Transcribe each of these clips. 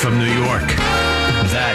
From New York, that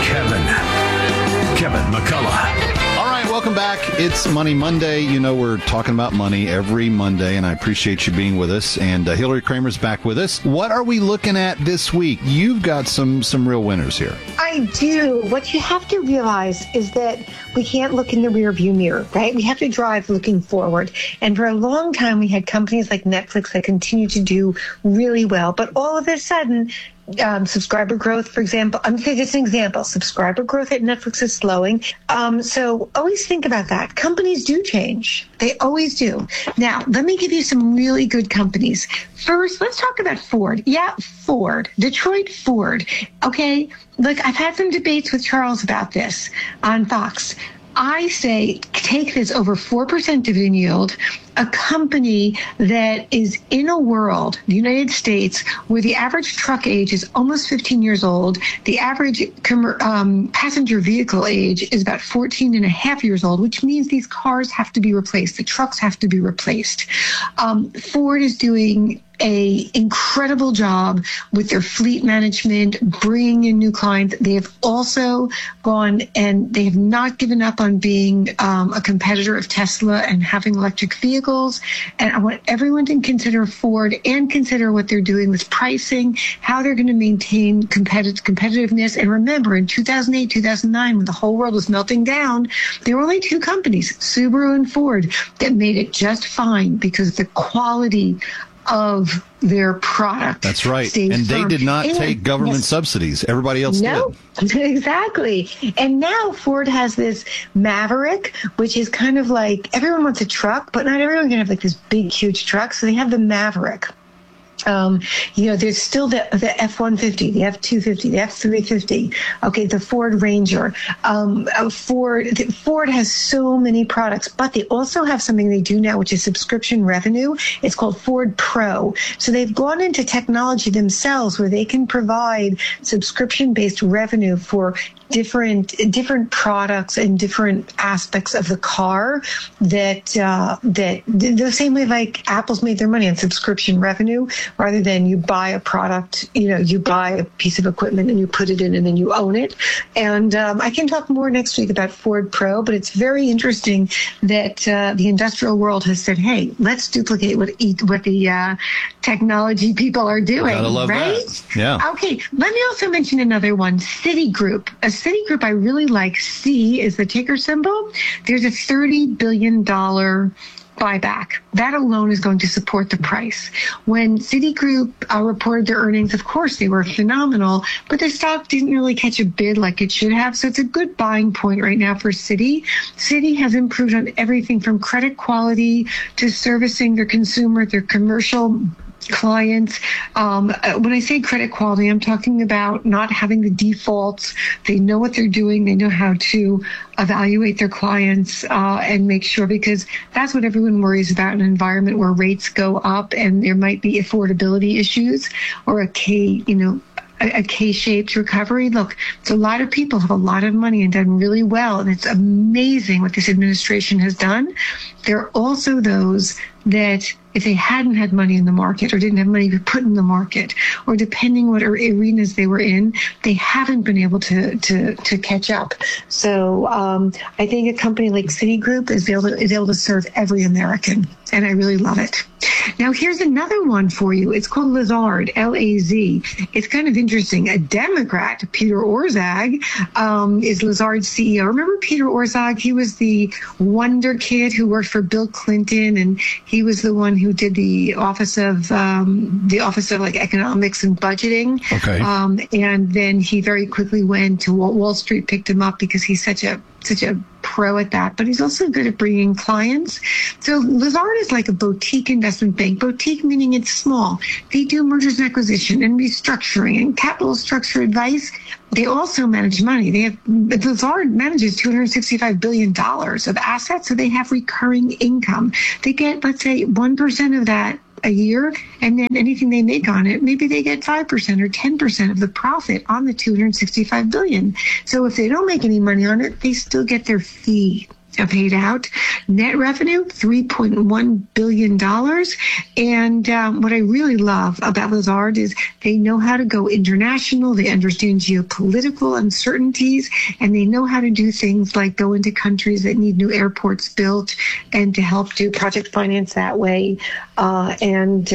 Kevin McCullough. All right, welcome back. It's Money Monday. You know we're talking about money every Monday, and I appreciate you being with us. And Hillary Kramer's back with us. What are we looking at this week? You've got some real winners here. I do. What you have to realize is that we can't look in the rearview mirror, right? We have to drive looking forward. And for a long time, we had companies like Netflix that continue to do really well. But all of a sudden, subscriber growth, for example, I'm going to just an example. Subscriber growth at Netflix is slowing. So always think about that. Companies do change. They always do. Now, let me give you some really good companies. First, let's talk about Ford. Yeah, Ford. Detroit Ford. Okay. Look, I've had some debates with Charles about this on Fox. I say take this over 4% dividend yield, a company that is in a world, the United States, where the average truck age is almost 15 years old. The average passenger vehicle age is about 14 and a half years old, which means these cars have to be replaced. The trucks have to be replaced. Ford is doing an incredible job with their fleet management, bringing in new clients. They have also gone and they have not given up on being a competitor of Tesla and having electric vehicles. And I want everyone to consider Ford and consider what they're doing with pricing, how they're going to maintain competitiveness. And remember, in 2008, 2009, when the whole world was melting down, there were only two companies, Subaru and Ford, that made it just fine because the quality of their product. That's right. And they did not take government subsidies. Everybody else did. No, exactly. And now Ford has this Maverick, which is kind of like everyone wants a truck, but not everyone can have like this big, huge truck. So they have the Maverick. There's still the F-150, the F-250, the F-350. Okay, the Ford Ranger. Ford has so many products, but they also have something they do now, which is subscription revenue. It's called Ford Pro. So they've gone into technology themselves where they can provide subscription-based revenue for different products and different aspects of the car that the same way like Apple's made their money on subscription revenue, rather than you buy a product, you buy a piece of equipment and you put it in and then you own it. And I can talk more next week about Ford Pro, but it's very interesting that the industrial world has said, hey, let's duplicate what the technology people are doing. Gotta love right? that. Yeah. Okay, let me also mention another one, Citigroup. Citigroup I really like. C is the ticker symbol. There's a $30 billion buyback. That alone is going to support the price. When Citigroup reported their earnings, of course, they were phenomenal, but the stock didn't really catch a bid like it should have. So it's a good buying point right now for Citi. Citi has improved on everything from credit quality to servicing their consumer, their commercial clients. When I say credit quality, I'm talking about not having the defaults. They know what they're doing. They know how to evaluate their clients and make sure, because that's what everyone worries about in an environment where rates go up and there might be affordability issues or a K-shaped recovery. Look, so a lot of people have a lot of money and done really well, and it's amazing what this administration has done. There are also those that if they hadn't had money in the market or didn't have money to put in the market, or depending what arenas they were in, they haven't been able to catch up. So I think a company like Citigroup is able to serve every American, and I really love it. Now, here's another one for you. It's called Lazard, L-A-Z. It's kind of interesting. A Democrat, Peter Orszag, is Lazard's CEO. Remember Peter Orszag? He was the wonder kid who worked for Bill Clinton, and he was the one who did the office of like economics and budgeting. Okay. And then he very quickly went to Wall Street, picked him up because he's such a pro at that, but he's also good at bringing clients. So Lazard is like a boutique investment bank. Boutique meaning it's small. They do mergers and acquisition and restructuring and capital structure advice. They also manage money. Lazard manages $265 billion of assets, so they have recurring income. They get, let's say, 1% of that a year, and then anything they make on it, maybe they get 5% or 10% of the profit on the $265 billion. So if they don't make any money on it, they still get their fee paid out. Net revenue, $3.1 billion. And what I really love about Lazard is they know how to go international. They understand geopolitical uncertainties, and they know how to do things like go into countries that need new airports built and to help do project finance that way. And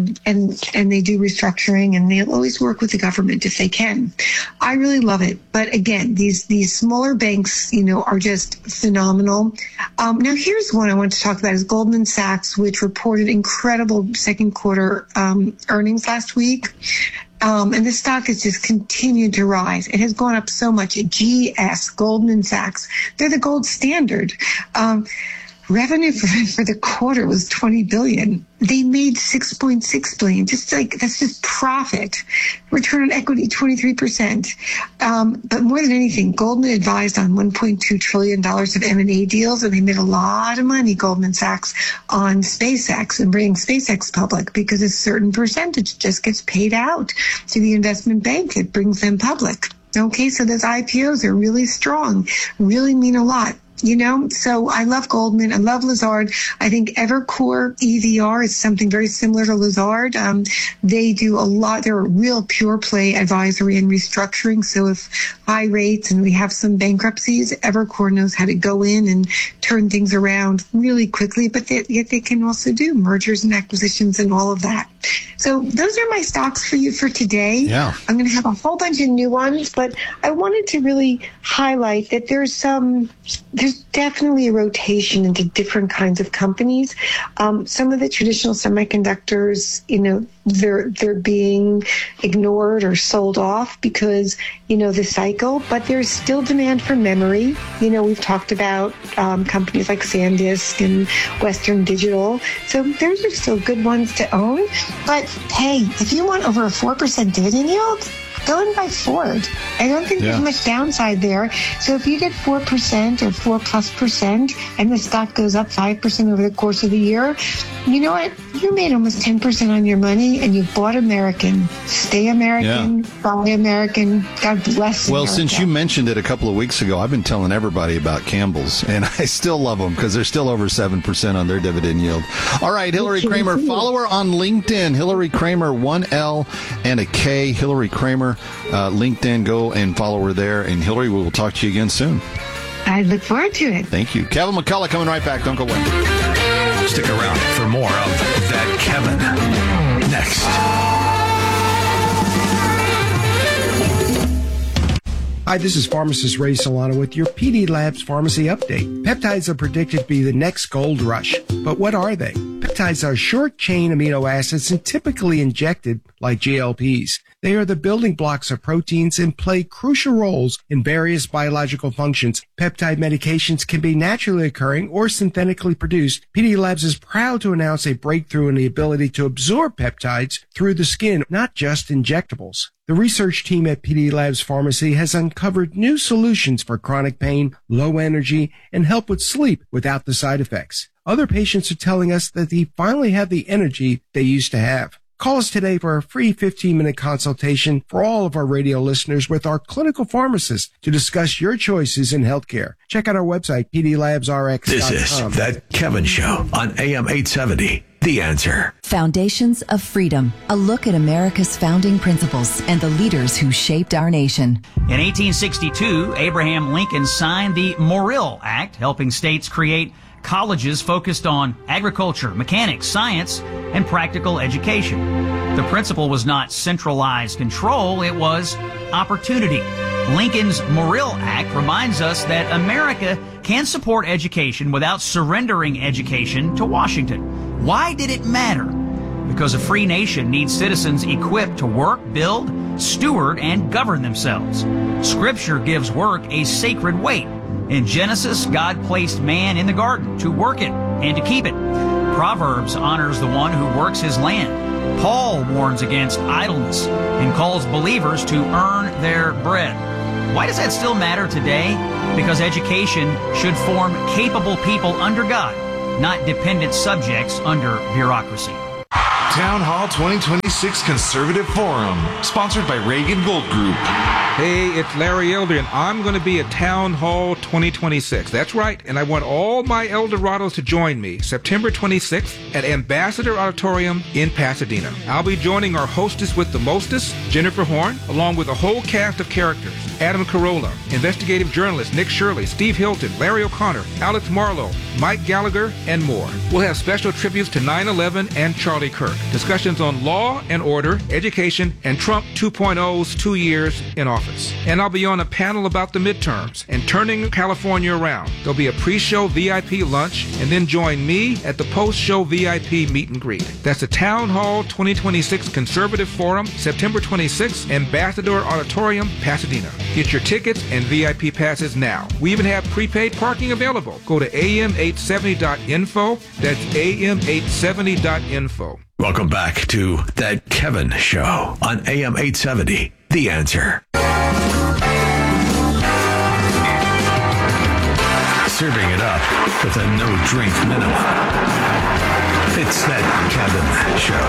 they do restructuring, and they'll always work with the government if they can. I really love it. But again, these smaller banks, are just phenomenal. Now, here's one I want to talk about is Goldman Sachs, which reported incredible second quarter earnings last week. And the stock has just continued to rise. It has gone up so much. GS, Goldman Sachs, they're the gold standard. Revenue for the quarter was $20 billion. They made $6.6 billion. That's just profit. Return on equity, 23%. But more than anything, Goldman advised on $1.2 trillion of M&A deals, and they made a lot of money, Goldman Sachs, on SpaceX and bringing SpaceX public because a certain percentage just gets paid out to the investment bank that brings them public. Okay, so those IPOs are really strong, really mean a lot. So I love Goldman. I love Lazard. I think Evercore EVR is something very similar to Lazard. They do a lot. They're a real pure play advisory and restructuring. So if high rates and we have some bankruptcies, Evercore knows how to go in and turn things around really quickly, but yet they can also do mergers and acquisitions and all of that. So those are my stocks for you for today. Yeah. I'm going to have a whole bunch of new ones, but I wanted to really highlight that there's definitely a rotation into different kinds of companies. Some of the traditional semiconductors, they're being ignored or sold off because, the cycle, but there's still demand for memory. We've talked about companies like SanDisk and Western Digital. So those are still good ones to own. But hey, if you want over a 4% dividend yield, go and buy Ford. I don't think there's much downside there. So if you get 4% or 4+% and the stock goes up 5% over the course of the year, you know what? You made almost 10% on your money and you bought American. Stay American, buy American. God bless Well, America. since you mentioned it a couple of weeks ago, I've been telling everybody about Campbell's, and I still love them because they're still over 7% on their dividend yield. All right, Hillary Kramer, follow her on LinkedIn. Hillary Kramer, 1L and a K. Hillary Kramer, LinkedIn. Go and follow her there. And Hillary, we will talk to you again soon. I look forward to it. Thank you. Kevin McCullough coming right back. Don't go away. Stick around for more of That Kevin next. Hi, this is pharmacist Ray Solano with your PD Labs Pharmacy Update. Peptides are predicted to be the next gold rush. But what are they? Peptides are short-chain amino acids and typically injected like GLPs. They are the building blocks of proteins and play crucial roles in various biological functions. Peptide medications can be naturally occurring or synthetically produced. PD Labs is proud to announce a breakthrough in the ability to absorb peptides through the skin, not just injectables. The research team at PD Labs Pharmacy has uncovered new solutions for chronic pain, low energy, and help with sleep without the side effects. Other patients are telling us that they finally have the energy they used to have. Call us today for a free 15-minute consultation for all of our radio listeners with our clinical pharmacist to discuss your choices in healthcare. Check out our website, pdlabsrx.com. This is That Kevin Show on AM 870. The Answer. Foundations of Freedom, a look at America's founding principles and the leaders who shaped our nation. In 1862, Abraham Lincoln signed the Morrill Act, helping states create colleges focused on agriculture, mechanics, science, and practical education. The principle was not centralized control, it was opportunity. Lincoln's Morrill Act reminds us that America can support education without surrendering education to Washington. Why did it matter? Because a free nation needs citizens equipped to work, build, steward, and govern themselves. Scripture gives work a sacred weight. In Genesis, God placed man in the garden to work it and to keep it. Proverbs honors the one who works his land. Paul warns against idleness and calls believers to earn their bread. Why does that still matter today? Because education should form capable people under God, not dependent subjects under bureaucracy. Town Hall 2026 Conservative Forum, sponsored by Reagan Gold Group. Hey, it's Larry Elder, and I'm going to be at Town Hall 2026. That's right, and I want all my Eldorados to join me September 26th at Ambassador Auditorium in Pasadena. I'll be joining our hostess with the mostest, Jennifer Horn, along with a whole cast of characters. Adam Carolla, investigative journalist Nick Shirley, Steve Hilton, Larry O'Connor, Alex Marlowe, Mike Gallagher, and more. We'll have special tributes to 9/11 and Charlie Kirk, discussions on law and order, education, and Trump 2.0's 2 years in office. And I'll be on a panel about the midterms and turning California around. There'll be a pre-show VIP lunch, and then join me at the post-show VIP meet and greet. That's the Town Hall 2026 Conservative Forum, September 26th, Ambassador Auditorium, Pasadena. Get your tickets and VIP passes now. We even have prepaid parking available. Go to am870.info. That's am870.info. Welcome back to That Kevin Show on AM 870. The Answer. Serving it up with a no-drink minimum. It's That Kevin Show.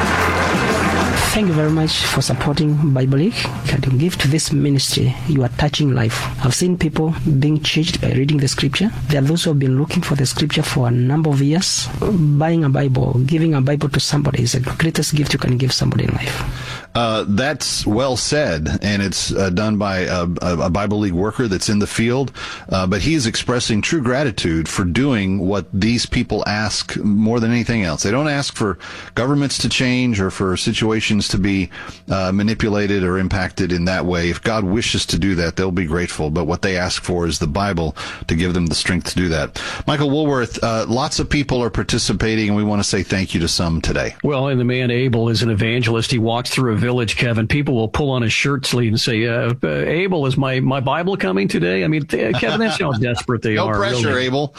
Thank you very much for supporting Bible League. Can you give to this ministry? You are touching life. I've seen people being changed by reading the scripture. There are those who have been looking for the scripture for a number of years. Buying a Bible, giving a Bible to somebody is the greatest gift you can give somebody in life. That's well said, and it's done by a Bible League worker that's in the field, but he is expressing true gratitude for doing what these people ask more than anything else. They don't ask for governments to change or for situations to be manipulated or impacted in that way. If God wishes to do that, they'll be grateful, but what they ask for is the Bible to give them the strength to do that. Michael Woolworth, lots of people are participating, and we want to say thank you to some today. Well, and the man Abel is an evangelist. He walks through a village, Kevin. People will pull on his shirt sleeve and say, Abel, is my Bible coming today? I mean, Kevin, that's how desperate they are. No pressure, really. Abel.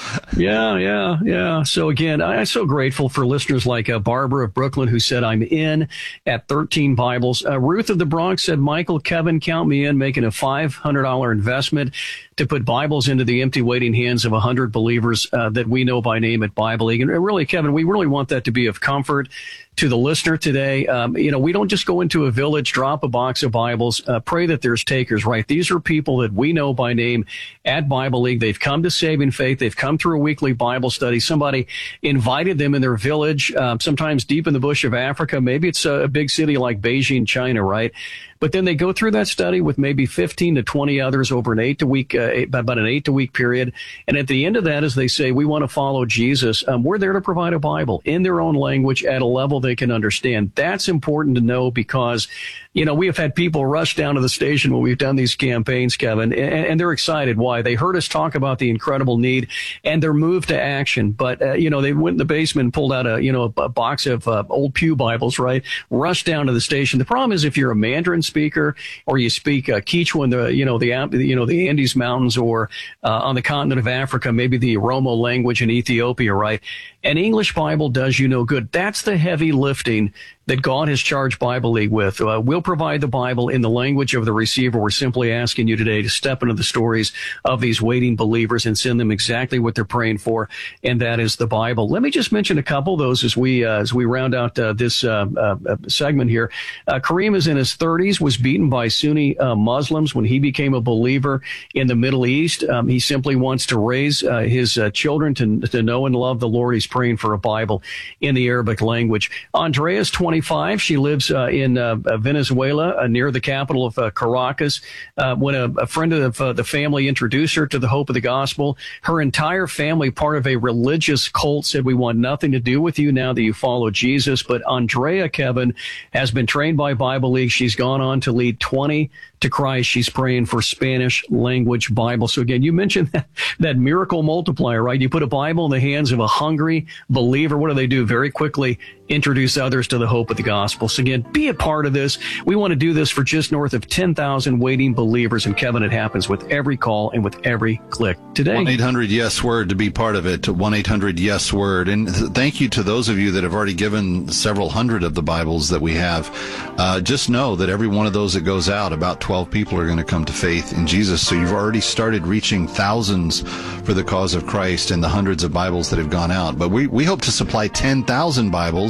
Yeah. So again, I'm so grateful for listeners like Barbara of Brooklyn, who said, I'm in at 13 Bibles. Ruth of the Bronx said, Michael, Kevin, count me in, making a $500 investment to put Bibles into the empty waiting hands of 100 believers that we know by name at Bible League. And really, Kevin, we really want that to be of comfort to the listener today. We don't just go into a village, drop a box of Bibles, pray that there's takers, right? These are people that we know by name at Bible League. They've come to saving faith. They've come through a weekly Bible study. Somebody invited them in their village, sometimes deep in the bush of Africa. Maybe it's a big city like Beijing, China, right? But then they go through that study with maybe 15 to 20 others over about an 8 to week period. And at the end of that, as they say, we want to follow Jesus, we're there to provide a Bible in their own language at a level they can understand. That's important to know because, we have had people rush down to the station when we've done these campaigns, Kevin, and they're excited. Why? They heard us talk about the incredible need and they're moved to action. But, they went in the basement and pulled out a box of old pew Bibles, right? Rushed down to the station. The problem is if you're a Mandarin speaker or you speak Quechua in the Andes Mountains or on the continent of Africa, maybe the Oromo language in Ethiopia, right? An English Bible does you no good. That's the heavy lifting that God has charged Bible League with. We'll provide the Bible in the language of the receiver. We're simply asking you today to step into the stories of these waiting believers and send them exactly what they're praying for, and that is the Bible. Let me just mention a couple of those as we round out this segment here. Kareem is in his 30s, was beaten by Sunni Muslims when he became a believer in the Middle East. He simply wants to raise his children to know and love the Lord. He's praying for a Bible in the Arabic language. Andrea is 25. She lives in Venezuela, near the capital of Caracas. When a friend of the family introduced her to the hope of the gospel, her entire family, part of a religious cult, said, we want nothing to do with you now that you follow Jesus. But Andrea, Kevin, has been trained by Bible League. She's gone on to lead 20 to Christ. She's praying for Spanish language Bible. So again, you mentioned that miracle multiplier, right? You put a Bible in the hands of a hungry believer. What do? Very quickly introduce others to the hope of the gospel. So again, be a part of this. We want to do this for just north of 10,000 waiting believers. And Kevin, it happens with every call and with every click today. 1-800-YES-WORD to be part of it. 1-800-YES-WORD. And thank you to those of you that have already given several hundred of the Bibles that we have. Just know that every one of those that goes out, about 12 people are going to come to faith in Jesus. So you've already started reaching thousands for the cause of Christ and the hundreds of Bibles that have gone out. But we hope to supply 10,000 Bibles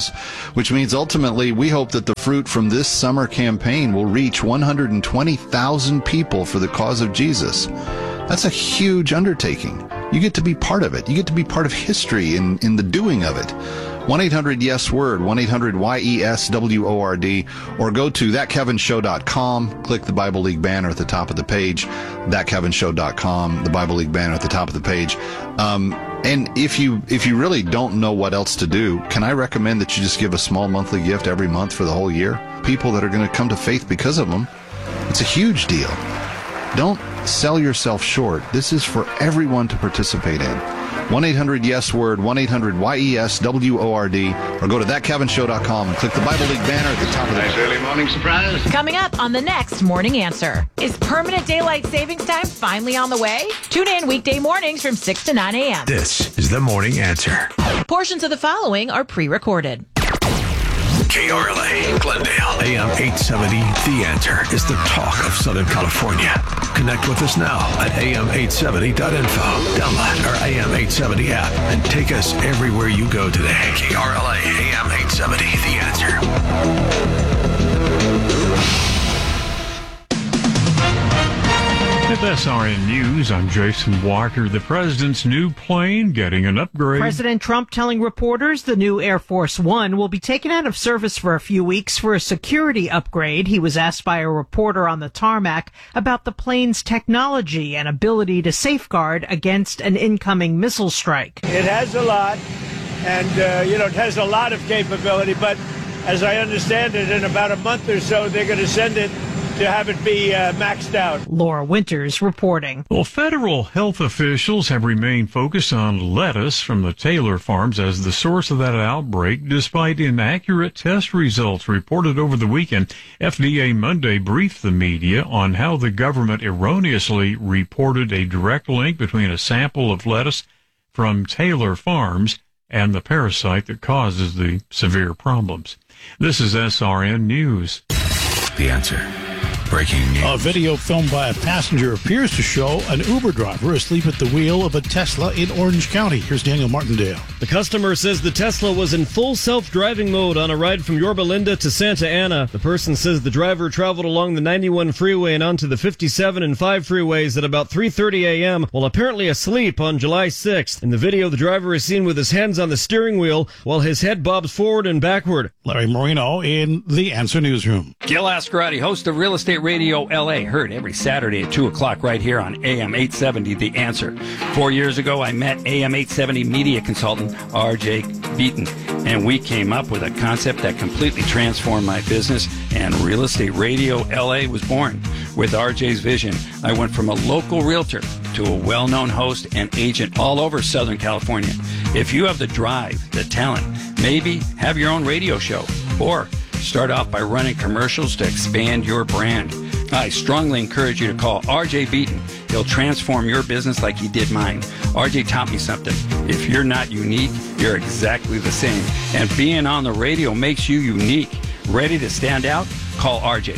which means ultimately we hope that the fruit from this summer campaign will reach 120,000 people for the cause of Jesus. That's a huge undertaking. You get to be part of it. You get to be part of history in the doing of it. 1-800-YES-WORD, 1-800-YES-WORD, or go to thatkevinshow.com, click the Bible League banner at the top of the page, thatkevinshow.com, the Bible League banner at the top of the page. And if you really don't know what else to do, can I recommend that you just give a small monthly gift every month for the whole year? People that are going to come to faith because of them. It's a huge deal. Don't sell yourself short. This is for everyone to participate in. 1-800-YES-WORD, 1-800-YES-WORD, or go to thatkevinshow.com and click the Bible League banner at the top of the page. Nice early morning surprise. Coming up on the next Morning Answer. Is permanent daylight savings time finally on the way? Tune in weekday mornings from 6 to 9 a.m. This is the Morning Answer. Portions of the following are pre-recorded. KRLA, Glendale, AM 870, The Answer is the talk of Southern California. Connect with us now at am870.info. Download our AM 870 app and take us everywhere you go today. KRLA, AM 870, The Answer. With SRN News, I'm Jason Walker. The president's new plane getting an upgrade. President Trump telling reporters the new Air Force One will be taken out of service for a few weeks for a security upgrade. He was asked by a reporter on the tarmac about the plane's technology and ability to safeguard against an incoming missile strike. It has a lot, and, it has a lot of capability, but as I understand it, in about a month or so, they're going to send it to have it be maxed out. Laura Winters reporting. Well, federal health officials have remained focused on lettuce from the Taylor farms as the source of that outbreak, despite inaccurate test results reported over the weekend. FDA Monday briefed the media on how the government erroneously reported a direct link between a sample of lettuce from Taylor farms and the parasite that causes the severe problems. This is SRN News. The Answer. Breaking news. A video filmed by a passenger appears to show an Uber driver asleep at the wheel of a Tesla in Orange County. Here's Daniel Martindale. The customer says the Tesla was in full self-driving mode on a ride from Yorba Linda to Santa Ana. The person says the driver traveled along the 91 freeway and onto the 57 and 5 freeways at about 3:30 a.m. while apparently asleep on July 6th. In the video, the driver is seen with his hands on the steering wheel while his head bobs forward and backward. Larry Moreno in the Answer Newsroom. Gil Ascarati, host of Real Estate Radio LA, heard every Saturday at 2 o'clock right here on AM 870, The Answer. 4 years ago, I met AM 870 media consultant RJ Beaton, and we came up with a concept that completely transformed my business, and Real Estate Radio LA was born. With RJ's vision, I went from a local realtor to a well-known host and agent all over Southern California. If you have the drive, the talent, maybe have your own radio show, or start off by running commercials to expand your brand, I strongly encourage you to call RJ Beaton. He'll transform your business like he did mine. RJ taught me something. If you're not unique, you're exactly the same. And being on the radio makes you unique. Ready to stand out? Call RJ.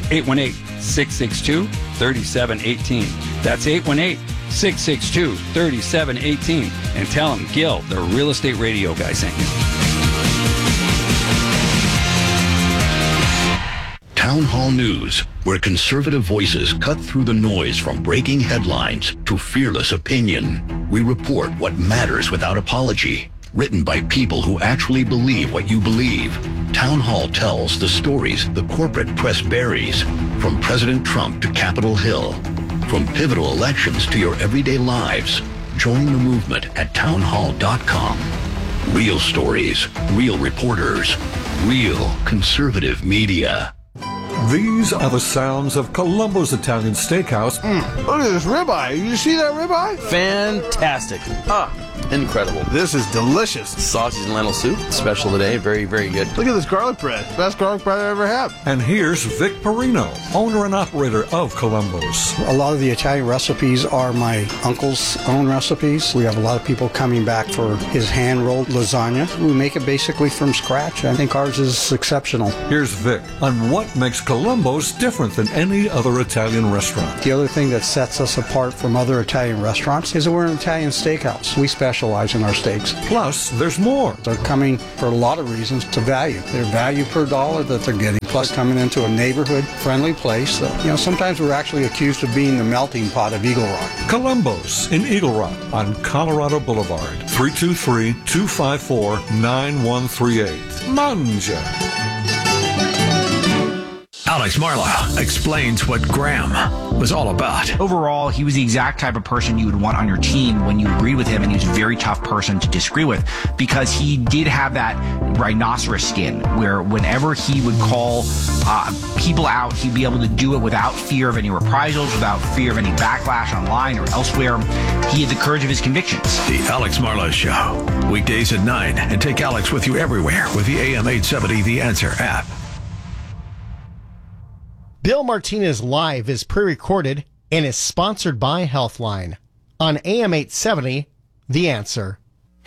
818-662-3718. That's 818-662-3718. And tell him Gil, the Real Estate Radio guy, sent you. Town Hall News, where conservative voices cut through the noise from breaking headlines to fearless opinion. We report what matters without apology. Written by people who actually believe what you believe. Town Hall tells the stories the corporate press buries, from President Trump to Capitol Hill, from pivotal elections to your everyday lives. Join the movement at townhall.com. Real stories, real reporters, real conservative media. These are the sounds of Columbo's Italian Steakhouse. Look at this ribeye. You see that ribeye? Fantastic. Incredible. This is delicious. Sausage and lentil soup, special today. Very, very good. Look at this garlic bread. Best garlic bread I ever had. And here's Vic Perino, owner and operator of Columbo's. A lot of the Italian recipes are my uncle's own recipes. We have a lot of people coming back for his hand-rolled lasagna. We make it basically from scratch. I think ours is exceptional. Here's Vic on what makes Colombo's different than any other Italian restaurant? The other thing that sets us apart from other Italian restaurants is that we're an Italian steakhouse. We specialize in our steaks. Plus, there's more. They're coming for a lot of reasons to value. Their value per dollar that they're getting, plus coming into a neighborhood-friendly place. Sometimes we're actually accused of being the melting pot of Eagle Rock. Colombo's in Eagle Rock on Colorado Boulevard, 323-254-9138. Mangia. Alex Marlowe explains what Graham was all about. Overall, he was the exact type of person you would want on your team when you agreed with him, and he was a very tough person to disagree with because he did have that rhinoceros skin where whenever he would call people out, he'd be able to do it without fear of any reprisals, without fear of any backlash online or elsewhere. He had the courage of his convictions. The Alex Marlowe Show, weekdays at 9, and take Alex with you everywhere with the AM 870 The Answer app. Bill Martinez Live is pre-recorded and is sponsored by Healthline on AM 870, The Answer.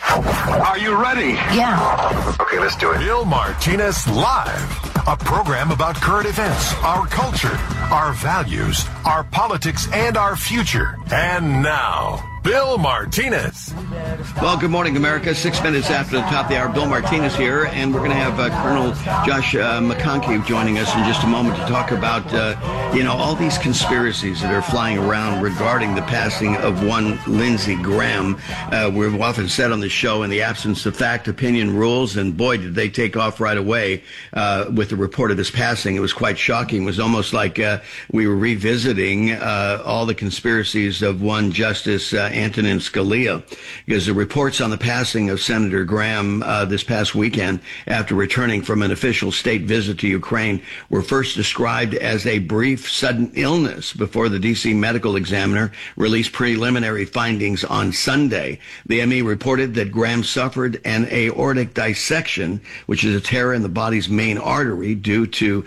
Are you ready? Yeah. Okay, let's do it. Bill Martinez Live, a program about current events, our culture, our values, our politics, and our future. And now, Bill Martinez. Well, good morning, America. 6 minutes after the top of the hour, Bill Martinez here, and we're going to have Colonel Josh McConkey joining us in just a moment to talk about, all these conspiracies that are flying around regarding the passing of one Lindsey Graham. We've often said on the show, in the absence of fact, opinion rules, and boy, did they take off right away with the report of his passing. It was quite shocking. It was almost like we were revisiting all the conspiracies of one Justice Antonin Scalia, because the reports on the passing of Senator Graham this past weekend after returning from an official state visit to Ukraine were first described as a brief sudden illness before the D.C. medical examiner released preliminary findings on Sunday. The ME reported that Graham suffered an aortic dissection, which is a tear in the body's main artery due to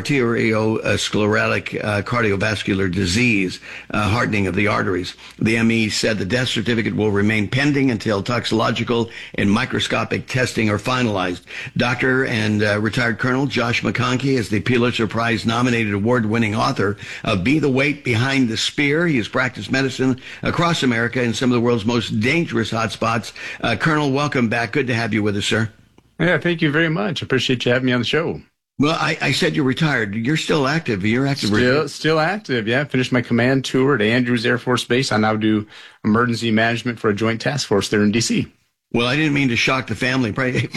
arteriosclerotic cardiovascular disease, hardening of the arteries. The ME said the death certificate will remain pending until toxicological and microscopic testing are finalized. Dr. and retired Colonel Josh McConkey is the Pulitzer Prize nominated award-winning author of Be the Weight Behind the Spear. He has practiced medicine across America in some of the world's most dangerous hotspots. Colonel, welcome back. Good to have you with us, sir. Yeah, thank you very much. Appreciate you having me on the show. Well, I said you're retired. You're still active. You're active. Still active, yeah. Finished my command tour at Andrews Air Force Base. I now do emergency management for a joint task force there in D.C. Well, I didn't mean to shock the family. He's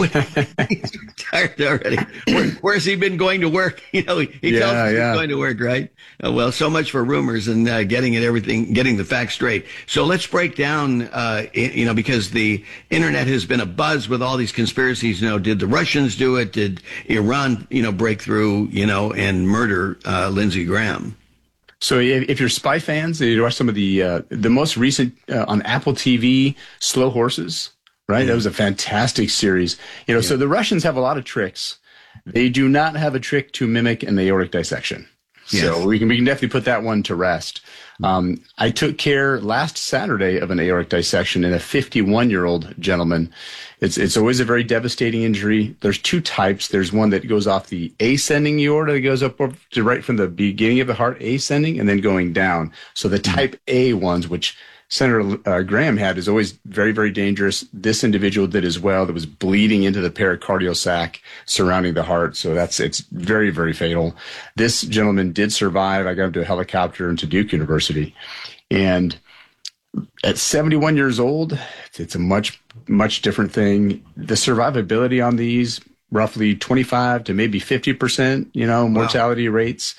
retired already. Where's he been going to work? He tells us he's going to work, right? Well, so much for rumors and getting the facts straight. So let's break down, because the internet has been abuzz with all these conspiracies. Did the Russians do it? Did Iran, break through, and murder Lindsey Graham? So if you're spy fans, you watch some of the most recent on Apple TV, Slow Horses. Right. That was a fantastic series. So the Russians have a lot of tricks. They do not have a trick to mimic an aortic dissection. Yes. So we can definitely put that one to rest. I took care last Saturday of an aortic dissection in a 51-year-old gentleman. It's always a very devastating injury. There's two types. There's one that goes off the ascending aorta that goes up to right from the beginning of the heart, ascending, and then going down. So the type A ones, which Senator Graham had, is always very, very dangerous. This individual did as well. That was bleeding into the pericardial sac surrounding the heart. So it's very, very fatal. This gentleman did survive. I got him to a helicopter into Duke University. And at 71 years old, it's a much, much different thing. The survivability on these, roughly 25 to maybe 50%, mortality rates.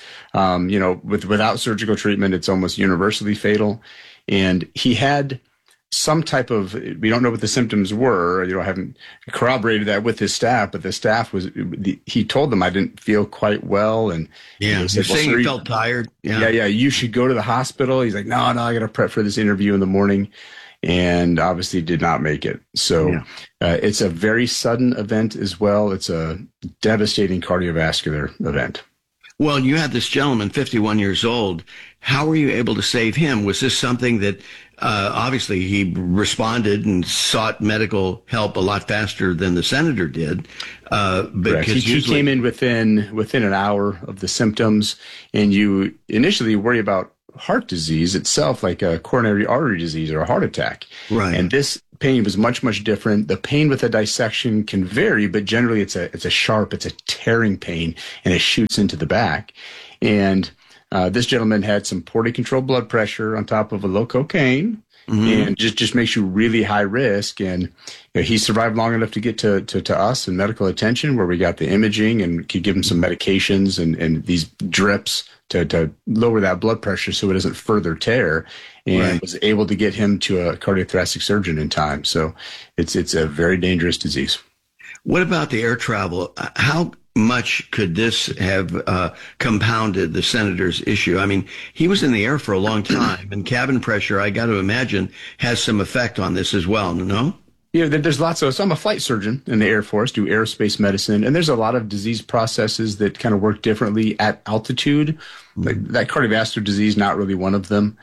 Without surgical treatment, it's almost universally fatal. And he had some type of, we don't know what the symptoms were. I haven't corroborated that with his staff, but the staff he told them I didn't feel quite well. And you're saying he felt tired. Yeah. You should go to the hospital. He's like, no, I got to prep for this interview in the morning. And obviously did not make it. So it's a very sudden event as well. It's a devastating cardiovascular event. Well, you had this gentleman, 51 years old. How were you able to save him? Was this something that obviously he responded and sought medical help a lot faster than the senator did? Correct. He came in within an hour of the symptoms, and you initially worry about heart disease itself, like a coronary artery disease or a heart attack. Right. And this pain was much, much different. The pain with a dissection can vary, but generally it's a sharp, it's a tearing pain, and it shoots into the back. And this gentleman had some poorly controlled blood pressure on top of a low cocaine, and just makes you really high risk. And he survived long enough to get to us and medical attention, where we got the imaging and could give him some medications and these drips to lower that blood pressure so it doesn't further tear, and was able to get him to a cardiothoracic surgeon in time. So it's a very dangerous disease. What about the air travel? How much could this have compounded the senator's issue? I mean, he was in the air for a long time, and cabin pressure, I got to imagine, has some effect on this as well, no? Yeah, there's lots of, so I'm a flight surgeon in the Air Force, do aerospace medicine, and there's a lot of disease processes that kind of work differently at altitude. Like that cardiovascular disease, not really one of them.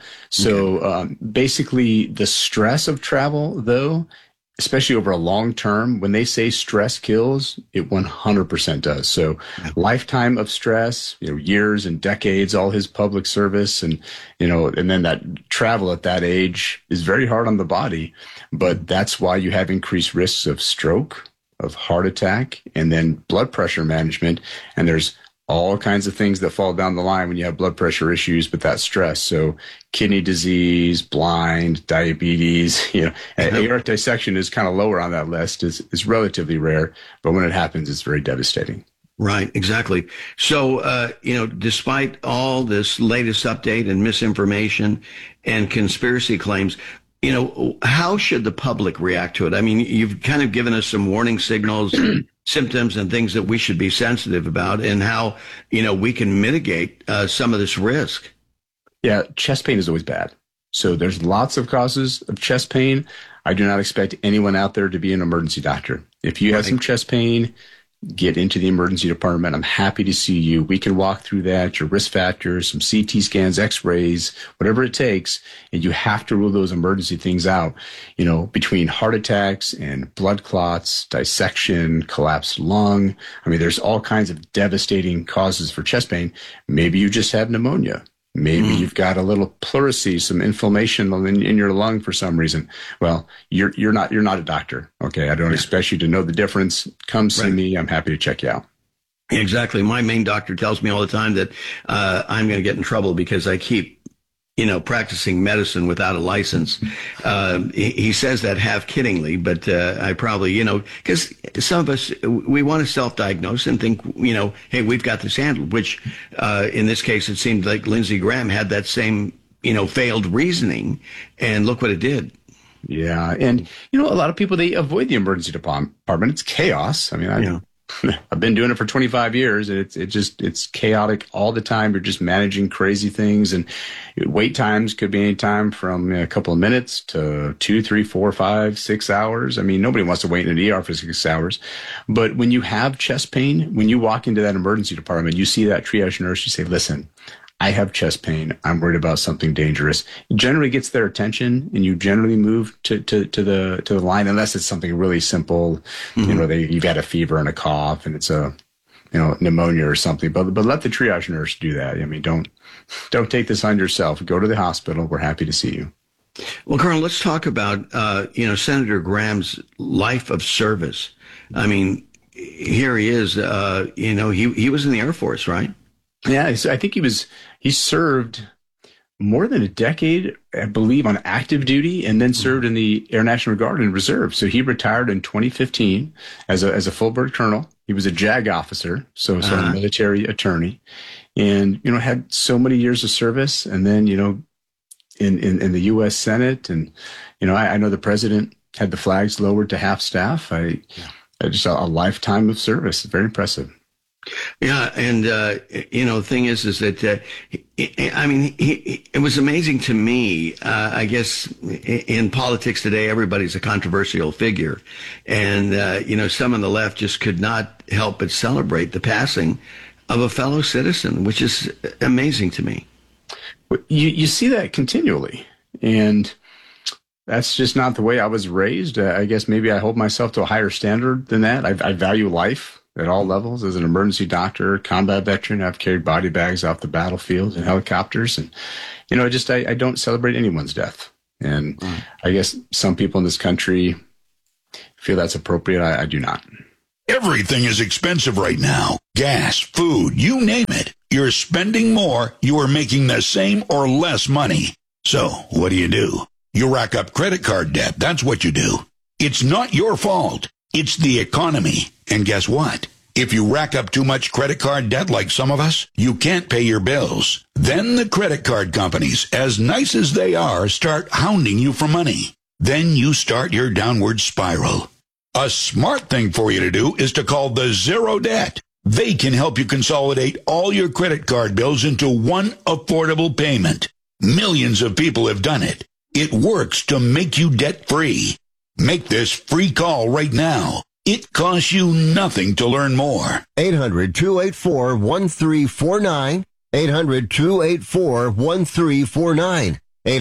So basically the stress of travel, though, especially over a long term, when they say stress kills, it 100% does. So lifetime of stress, years and decades, all his public service, and then that travel at that age is very hard on the body. But that's why you have increased risks of stroke, of heart attack, and then blood pressure management. And there's all kinds of things that fall down the line when you have blood pressure issues with that stress. So kidney disease, blind, diabetes, aortic dissection is kind of lower on that list. Is relatively rare, but when it happens, it's very devastating. Right, exactly. So, despite all this latest update and misinformation and conspiracy claims, how should the public react to it? I mean, you've kind of given us some warning signals, symptoms, and things that we should be sensitive about, and how, we can mitigate some of this risk. Yeah, chest pain is always bad. So there's lots of causes of chest pain. I do not expect anyone out there to be an emergency doctor. If you have some chest pain, get into the emergency department. I'm happy to see you. We can walk through that, your risk factors, some CT scans, x-rays, whatever it takes. And you have to rule those emergency things out, between heart attacks and blood clots, dissection, collapsed lung. I mean, there's all kinds of devastating causes for chest pain. Maybe you just have pneumonia. Maybe you've got a little pleurisy, some inflammation in your lung for some reason. Well, you're not a doctor. Okay. I don't expect you to know the difference. Come see me. I'm happy to check you out. Exactly. My main doctor tells me all the time that I'm going to get in trouble because I keep, practicing medicine without a license. He says that half kiddingly, but I probably, because some of us, we want to self-diagnose and think, hey, we've got this handled, which in this case, it seemed like Lindsey Graham had that same, failed reasoning, and look what it did. Yeah. And, a lot of people, they avoid the emergency department. It's chaos. I mean, I've been doing it for 25 years, and it's chaotic all the time. You're just managing crazy things, and wait times could be any time from a couple of minutes to 2, 3, 4, 5, 6 hours. I mean, nobody wants to wait in an ER for 6 hours. But when you have chest pain, when you walk into that emergency department, you see that triage nurse, you say, listen, I have chest pain. I'm worried about something dangerous. It generally gets their attention, and you generally move to the line, unless it's something really simple. You've had a fever and a cough, and it's a pneumonia or something. But let the triage nurse do that. I mean, don't take this on yourself. Go to the hospital. We're happy to see you. Well, Colonel, let's talk about Senator Graham's life of service. I mean, here he is. He was in the Air Force, right? Yeah, I think he served more than a decade, I believe, on active duty, and then served in the Air National Guard and Reserve. So he retired in 2015 as a full bird colonel. He was a JAG officer, so a military attorney, and had so many years of service. And then in the U.S. Senate, and I know the president had the flags lowered to half staff. Just a lifetime of service. Very impressive. Yeah, and the thing is that it was amazing to me. I guess in politics today, everybody's a controversial figure, and some on the left just could not help but celebrate the passing of a fellow citizen, which is amazing to me. You see that continually, and that's just not the way I was raised. I guess maybe I hold myself to a higher standard than that. I value life at all levels. As an emergency doctor, combat veteran, I've carried body bags off the battlefield and helicopters. And, I don't celebrate anyone's death. And I guess some people in this country feel that's appropriate. I do not. Everything is expensive right now. Gas, food, you name it. You're spending more, you are making the same or less money. So, what do? You rack up credit card debt. That's what you do. It's not your fault. It's the economy. And guess what? If you rack up too much credit card debt like some of us, you can't pay your bills. Then the credit card companies, as nice as they are, start hounding you for money. Then you start your downward spiral. A smart thing for you to do is to call the Zero Debt. They can help you consolidate all your credit card bills into one affordable payment. Millions of people have done it. It works to make you debt-free. Make this free call right now. It costs you nothing to learn more. 800-284-1349. 800-284-1349.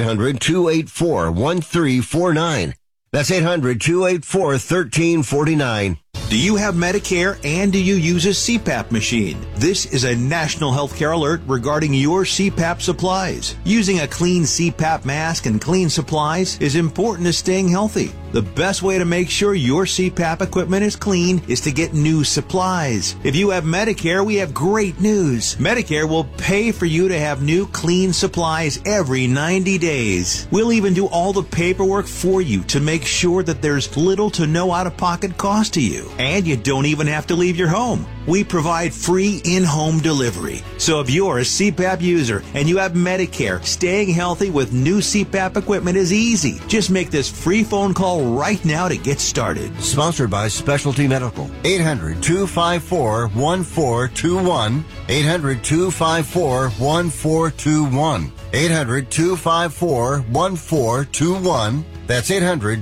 800-284-1349. That's 800-284-1349. Do you have Medicare and do you use a CPAP machine? This is a national healthcare alert regarding your CPAP supplies. Using a clean CPAP mask and clean supplies is important to staying healthy. The best way to make sure your CPAP equipment is clean is to get new supplies. If you have Medicare, we have great news. Medicare will pay for you to have new clean supplies every 90 days. We'll even do all the paperwork for you to make sure that there's little to no out-of-pocket cost to you. And you don't even have to leave your home. We provide free in-home delivery. So if you're a CPAP user and you have Medicare, staying healthy with new CPAP equipment is easy. Just make this free phone call right now to get started. Sponsored by Specialty Medical. 800-254-1421. 800-254-1421. 800-254-1421. That's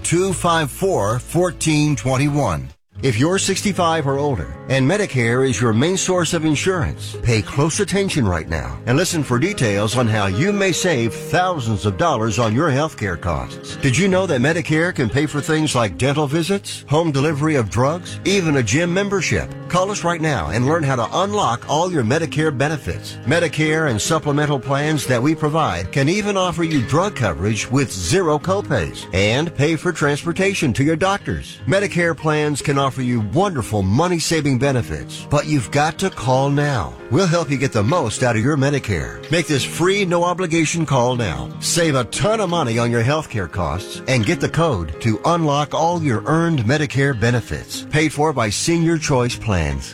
800-254-1421. If you're 65 or older and Medicare is your main source of insurance, pay close attention right now and listen for details on how you may save thousands of dollars on your healthcare costs. Did you know that Medicare can pay for things like dental visits, home delivery of drugs, even a gym membership? Call us right now and learn how to unlock all your Medicare benefits. Medicare and supplemental plans that we provide can even offer you drug coverage with zero copays and pay for transportation to your doctors. Medicare plans can offer you wonderful money-saving benefits, but you've got to call now. We'll help you get the most out of your Medicare. Make this free, no-obligation call now. Save a ton of money on your healthcare costs and get the code to unlock all your earned Medicare benefits. Paid for by Senior Choice Plans.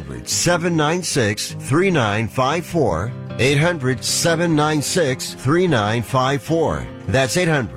800-796-3954. 800-796-3954. That's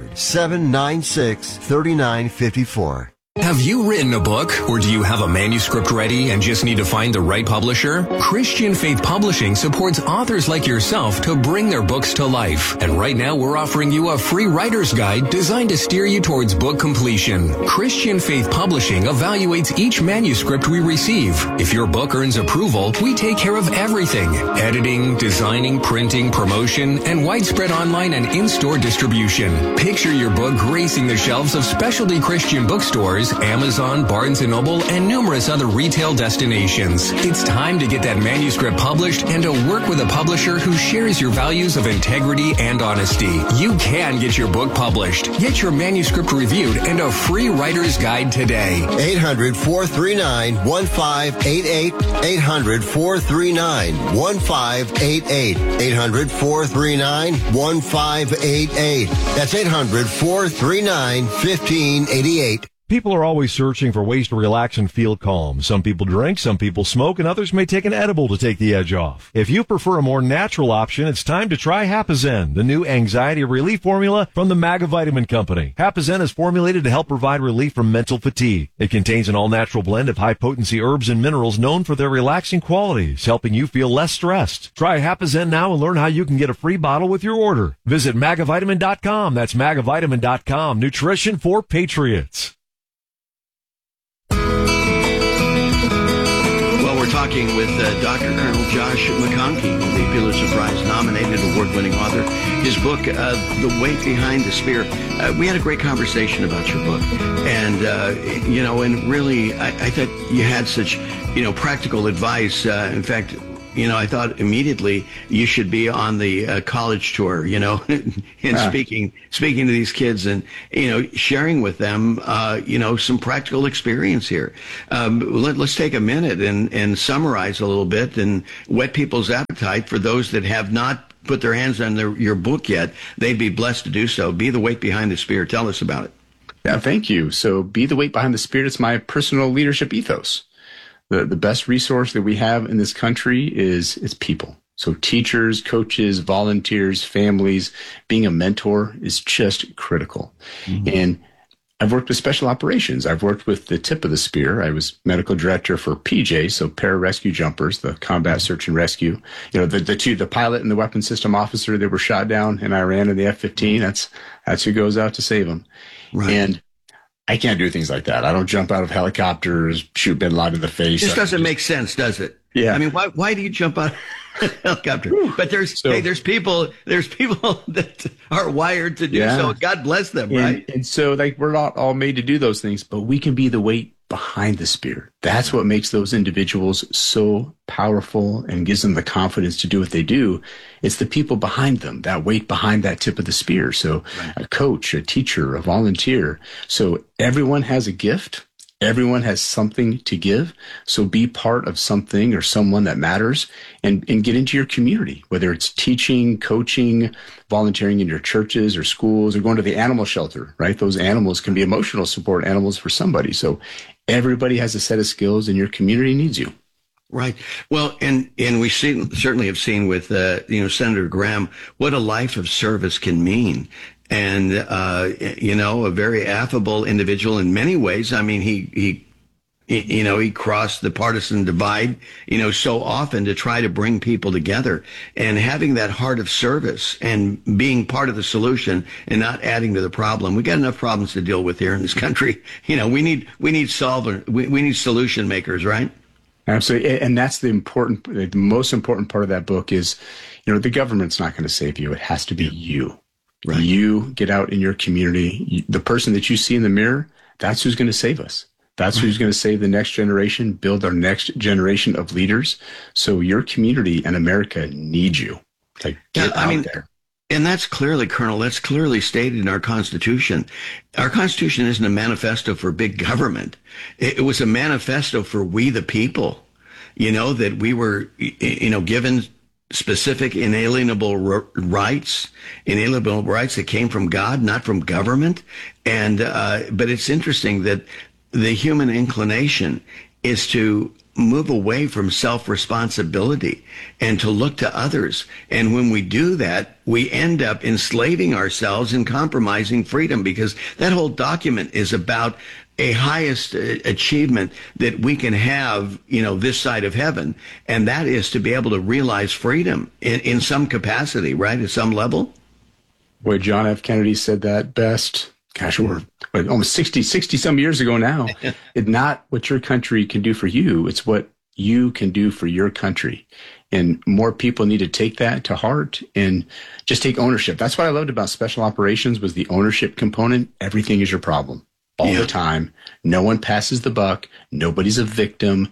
800-796-3954. Have you written a book, or do you have a manuscript ready and just need to find the right publisher? Christian Faith Publishing supports authors like yourself to bring their books to life. And right now we're offering you a free writer's guide designed to steer you towards book completion. Christian Faith Publishing evaluates each manuscript we receive. If your book earns approval, we take care of everything: editing, designing, printing, promotion, and widespread online and in-store distribution. Picture your book gracing the shelves of specialty Christian bookstores, Amazon, Barnes & Noble, and numerous other retail destinations. It's time to get that manuscript published and to work with a publisher who shares your values of integrity and honesty. You can get your book published. Get your manuscript reviewed and a free writer's guide today. 800-439-1588. 800-439-1588. 800-439-1588. That's 800-439-1588. People are always searching for ways to relax and feel calm. Some people drink, some people smoke, and others may take an edible to take the edge off. If you prefer a more natural option, it's time to try Hapazen, the new anxiety relief formula from the Magavitamin Company. Hapazen is formulated to help provide relief from mental fatigue. It contains an all-natural blend of high-potency herbs and minerals known for their relaxing qualities, helping you feel less stressed. Try Hapazen now and learn how you can get a free bottle with your order. Visit Magavitamin.com. That's Magavitamin.com. Nutrition for Patriots. talking with Dr. Colonel Josh McConkey, the Pulitzer Prize nominated award-winning author. His book, The Weight Behind the Spear. We had a great conversation about your book. And, and really, I thought you had such, practical advice. In fact, I thought immediately you should be on the college tour, and speaking to these kids and, sharing with them, some practical experience here. Let's take a minute and summarize a little bit and whet people's appetite for those that have not put their hands on your book yet. They'd be blessed to do so. Be the Weight Behind the Spear. Tell us about it. Yeah, thank you. So Be the Weight Behind the Spear. It's my personal leadership ethos. The best resource that we have in this country is people. So teachers, coaches, volunteers, families, being a mentor is just critical. Mm-hmm. And I've worked with special operations. I've worked with the tip of the spear. I was medical director for PJ, so pararescue jumpers, the combat search and rescue. The pilot and the weapons system officer that were shot down in Iran in the F-15. That's who goes out to save them. Right. And I can't do things like that. I don't jump out of helicopters, shoot Bin Laden in the face. This doesn't make sense, does it? Yeah. I mean, why do you jump out of a helicopter? But there's people that are wired to do so. God bless them, right? And so we're not all made to do those things, but we can be the weight behind the spear. That's what makes those individuals so powerful and gives them the confidence to do what they do. It's the people behind them, that weight behind that tip of the spear. So a coach, a teacher, a volunteer. So everyone has a gift. Everyone has something to give. So be part of something or someone that matters and get into your community, whether it's teaching, coaching, volunteering in your churches or schools or going to the animal shelter, right? Those animals can be emotional support animals for somebody. So everybody has a set of skills and your community needs you. Right. Well, and we certainly have seen with, Senator Graham, what a life of service can mean. And, a very affable individual in many ways. I mean, he crossed the partisan divide, so often to try to bring people together, and having that heart of service and being part of the solution and not adding to the problem. We got enough problems to deal with here in this country. We need solution makers, right? Absolutely. And that's the most important part of that book is, the government's not going to save you. It has to be you. Right. You get out in your community. The person that you see in the mirror, that's who's going to save us. That's who's going to save the next generation, build our next generation of leaders. So your community and America need you. Get out there. And that's clearly, Colonel, that's clearly stated in our Constitution. Our Constitution isn't a manifesto for big government. It was a manifesto for we the people, that we were, given specific inalienable rights that came from God, not from government. And, but it's interesting that the human inclination is to move away from self-responsibility and to look to others. And when we do that, we end up enslaving ourselves and compromising freedom, because that whole document is about a highest achievement that we can have, this side of heaven. And that is to be able to realize freedom in some capacity, right? At some level. Boy, John F. Kennedy said that best. Gosh, we're almost 60 some years ago now. It's not what your country can do for you. It's what you can do for your country. And more people need to take that to heart and just take ownership. That's what I loved about special operations was the ownership component. Everything is your problem. All the time. No one passes the buck. Nobody's a victim.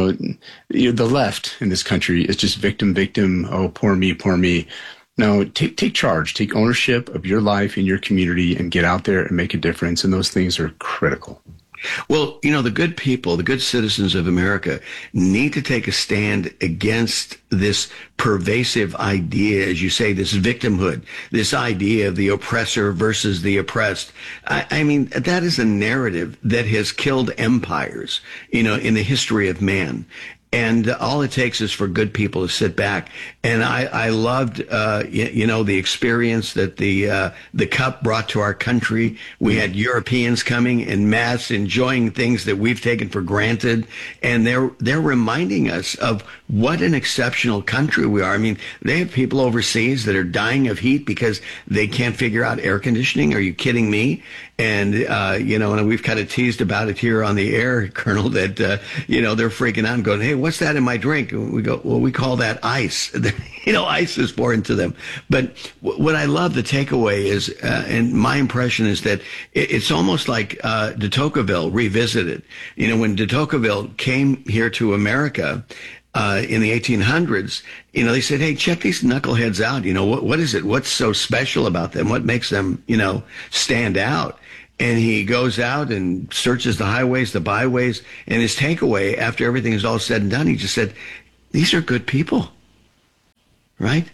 The left in this country is just victim. Oh, poor me. No, take charge. Take ownership of your life and your community and get out there and make a difference. And those things are critical. Well, the good people, the good citizens of America need to take a stand against this pervasive idea, as you say, this victimhood, this idea of the oppressor versus the oppressed. I mean, that is a narrative that has killed empires, in the history of man. And all it takes is for good people to sit back. And I loved, the experience that the cup brought to our country. We had Europeans coming en masse, enjoying things that we've taken for granted. And they're reminding us of what an exceptional country we are. I mean, they have people overseas that are dying of heat because they can't figure out air conditioning. Are you kidding me? And, and we've kind of teased about it here on the air, Colonel, that, they're freaking out and going, hey, what's that in my drink? And we go, well, we call that ice. Ice is poured into them. But what I love, the takeaway is, and my impression is that it's almost like de Tocqueville revisited. When de Tocqueville came here to America in the 1800s, they said, hey, check these knuckleheads out. What is it? What's so special about them? What makes them, stand out? And he goes out and searches the highways, the byways, and his takeaway after everything is all said and done, he just said, these are good people, right?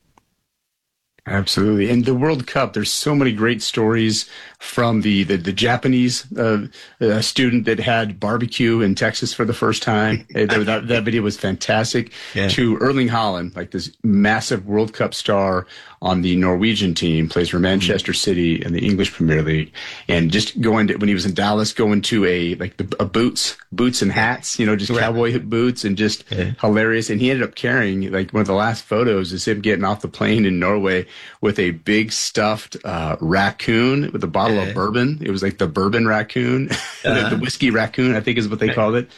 Absolutely. And the World Cup, there's so many great stories from the Japanese student that had barbecue in Texas for the first time. That video was fantastic. Yeah. To Erling Haaland, like this massive World Cup star on the Norwegian team, plays for Manchester City in the English Premier League. And just when he was in Dallas, going to a boots and hats, just cowboy boots, and just hilarious. And he ended up carrying, like, one of the last photos is him getting off the plane in Norway with a big stuffed raccoon with a bottle of bourbon. It was like the bourbon raccoon, the whiskey raccoon, I think is what they called it.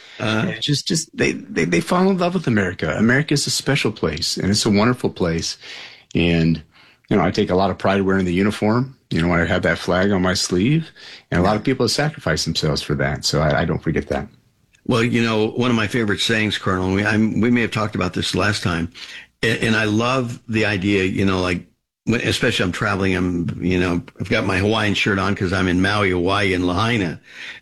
They fall in love with America. America is a special place, and it's a wonderful place. And I take a lot of pride wearing the uniform. When I have that flag on my sleeve, and a lot of people have sacrificed themselves for that. So I don't forget that. Well, one of my favorite sayings, Colonel, we may have talked about this last time, and I love the idea, especially I'm traveling, I've got my Hawaiian shirt on because I'm in Maui, Hawaii, in Lahaina,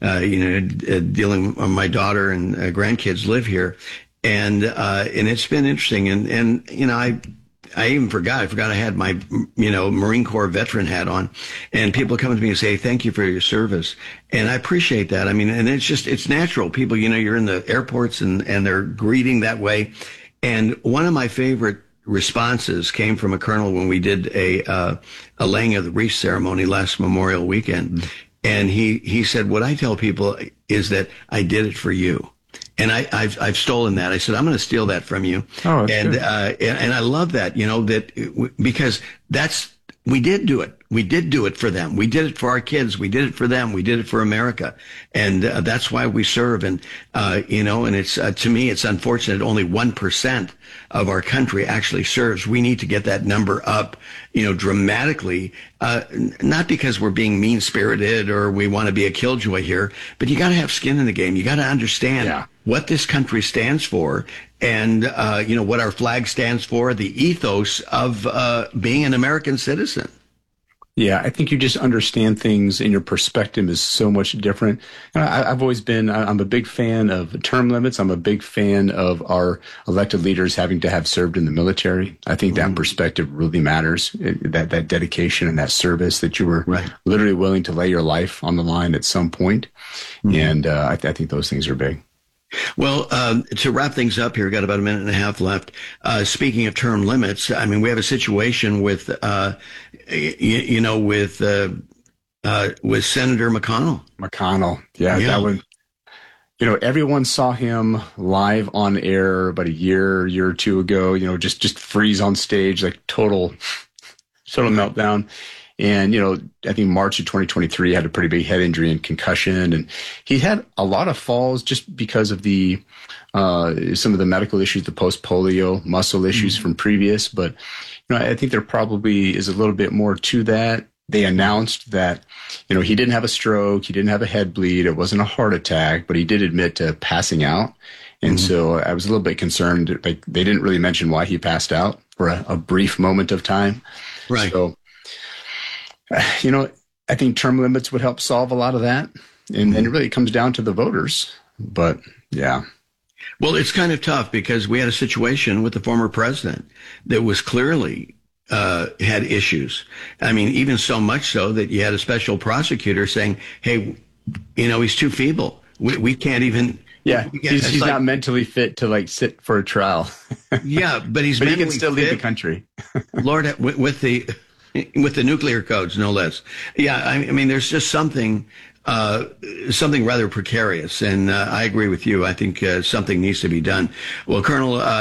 dealing with my daughter and grandkids live here. And it's been interesting. And I even forgot I had my, Marine Corps veteran hat on, and people come to me and say, thank you for your service. And I appreciate that. And it's natural. People, you're in the airports and they're greeting that way. And one of my favorite responses came from a colonel when we did a laying of the wreath ceremony last Memorial Weekend. Mm-hmm. And he said, what I tell people is that I did it for you. And I've stolen that. I said, I'm going to steal that from you. Oh, and I love that, because we did do it. We did do it for them. We did it for our kids. We did it for them. We did it for America. And that's why we serve. And, and it's, to me, it's unfortunate only 1% of our country actually serves. We need to get that number up, dramatically, not because we're being mean-spirited or we want to be a killjoy here, but you got to have skin in the game. You got to understand what this country stands for and, what our flag stands for, the ethos of being an American citizen. Yeah, I think you just understand things and your perspective is so much different. I've always been, I'm a big fan of term limits. I'm a big fan of our elected leaders having to have served in the military. I think that perspective really matters, that dedication and that service that you were literally willing to lay your life on the line at some point. And I think those things are big. Well, to wrap things up here, got about a minute and a half left. Speaking of term limits, we have a situation with, with Senator McConnell. That one. Everyone saw him live on air about a year or two ago. Just freeze on stage, like total meltdown. And, I think March of 2023 had a pretty big head injury and concussion. And he had a lot of falls just because of some of the medical issues, the post-polio muscle issues from previous. But, I think there probably is a little bit more to that. They announced that, he didn't have a stroke. He didn't have a head bleed. It wasn't a heart attack, but he did admit to passing out. And so I was a little bit concerned. Like, they didn't really mention why he passed out for a brief moment of time. Right. So, I think term limits would help solve a lot of that. And it really comes down to the voters. But, yeah. Well, it's kind of tough because we had a situation with the former president that was clearly had issues. Even so much so that you had a special prosecutor saying, hey, he's too feeble. We can't even... Yeah, he's not mentally fit to sit for a trial. Yeah, but he's but mentally he can still lead the country. Lord, with the nuclear codes, no less. Yeah, there's just something rather precarious, and I agree with you. I think something needs to be done. Well, Colonel,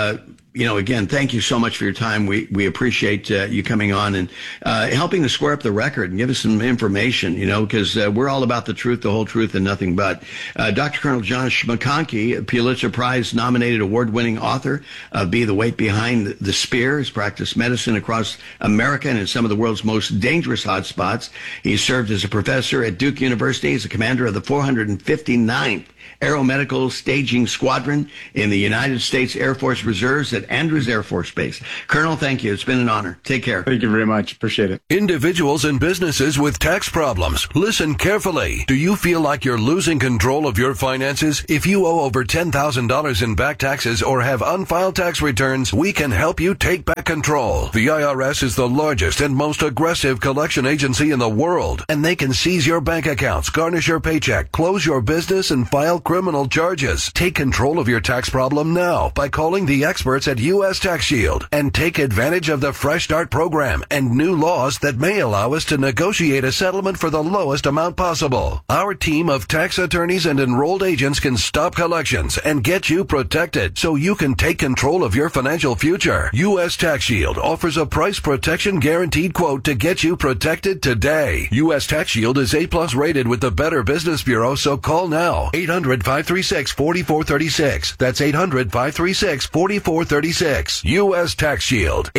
again, thank you so much for your time. We appreciate you coming on and helping to square up the record and give us some information, because we're all about the truth, the whole truth, and nothing but. Dr. Colonel John McConkey, Pulitzer Prize nominated award-winning author of Be the Weight Behind the Spear, has practiced medicine across America and in some of the world's most dangerous hotspots. He served as a professor at Duke University as a commander of the 459th Aeromedical Staging Squadron in the United States Air Force Reserves at Andrews Air Force Base. Colonel, thank you. It's been an honor. Take care. Thank you very much. Appreciate it. Individuals and businesses with tax problems, listen carefully. Do you feel like you're losing control of your finances? If you owe over $10,000 in back taxes or have unfiled tax returns, we can help you take back control. The IRS is the largest and most aggressive collection agency in the world, and they can seize your bank accounts, garnish your paycheck, close your business, and file criminal charges. Take control of your tax problem now by calling the experts at U.S. Tax Shield and take advantage of the Fresh Start program and new laws that may allow us to negotiate a settlement for the lowest amount possible. Our team of tax attorneys and enrolled agents can stop collections and get you protected so you can take control of your financial future. U.S. Tax Shield offers a price protection guaranteed quote to get you protected today. U.S. Tax Shield is A+ rated with the Better Business Bureau, so call now. 800-536-4436. That's 800-536-4436. U.S. Tax Shield.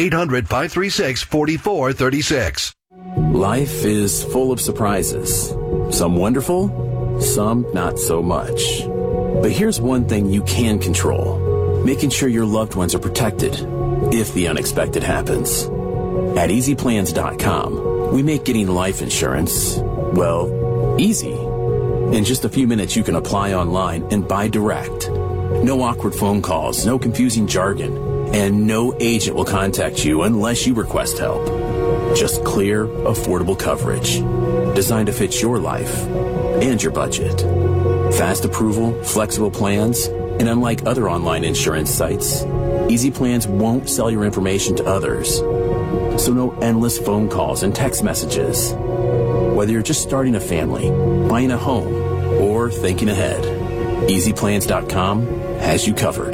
800-536-4436. Life is full of surprises. Some wonderful, some not so much. But here's one thing you can control. Making sure your loved ones are protected if the unexpected happens. At EasyPlans.com, we make getting life insurance, well, easy. In just a few minutes, you can apply online and buy direct. No awkward phone calls, no confusing jargon, and no agent will contact you unless you request help. Just clear, affordable coverage designed to fit your life and your budget. Fast approval, flexible plans, and unlike other online insurance sites, Easy Plans won't sell your information to others. So no endless phone calls and text messages. Whether you're just starting a family, buying a home, or thinking ahead, EasyPlans.com has you covered.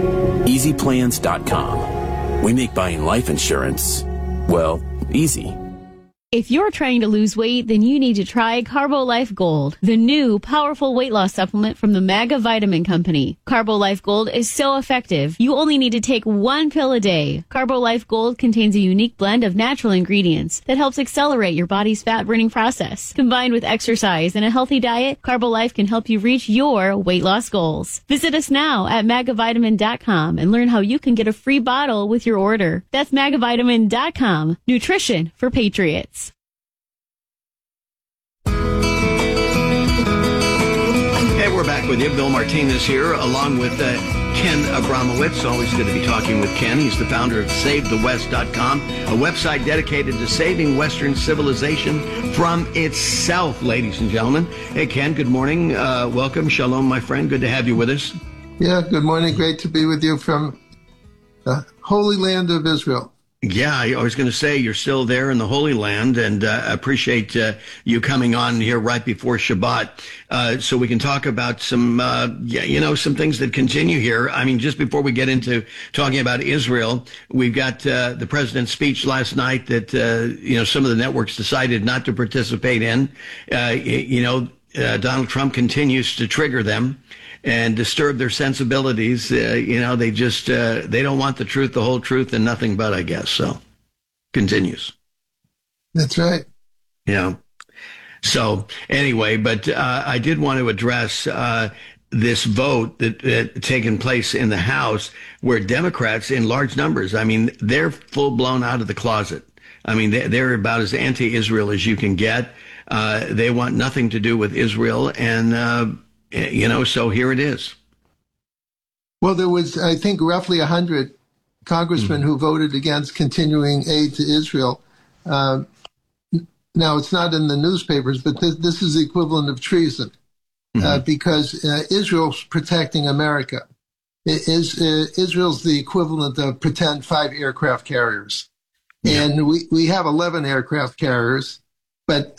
EasyPlans.com. We make buying life insurance, well, easy. If you're trying to lose weight, then you need to try CarboLife Gold, the new powerful weight loss supplement from the Maga Vitamin Company. CarboLife Gold is so effective, you only need to take 1 pill a day. CarboLife Gold contains a unique blend of natural ingredients that helps accelerate your body's fat-burning process. Combined with exercise and a healthy diet, CarboLife can help you reach your weight loss goals. Visit us now at magavitamin.com and learn how you can get a free bottle with your order. That's magavitamin.com. Nutrition for patriots. Hey, we're back with you. Bill Martinez here, along with Ken Abramowitz. Always good to be talking with Ken. He's the founder of SaveTheWest.com, a website dedicated to saving Western civilization from itself, ladies and gentlemen. Hey, Ken, good morning. Welcome. Shalom, my friend. Good to have you with us. Yeah, good morning. Great to be with you from the Holy Land of Israel. Yeah, I was going to say you're still there in the Holy Land, and I appreciate you coming on here right before Shabbat, so we can talk about some, some things that continue here. I mean, just before we get into talking about Israel, we've got the president's speech last night that some of the networks decided not to participate in. Donald Trump continues to trigger them and disturb their sensibilities. They don't want the truth, the whole truth, and nothing but, I guess. So, continues. That's right. Yeah. So, anyway, but I did want to address this vote that taken place in the House where Democrats in large numbers, I mean, they're full-blown out of the closet. I mean, they're about as anti-Israel as you can get. They want nothing to do with Israel, and so here it is. Well, there was, I think, roughly 100 congressmen who voted against continuing aid to Israel. Now, it's not in the newspapers, but this is the equivalent of treason because Israel's protecting America. Israel's the equivalent of pretend 5 aircraft carriers. Yeah. And we have 11 aircraft carriers, but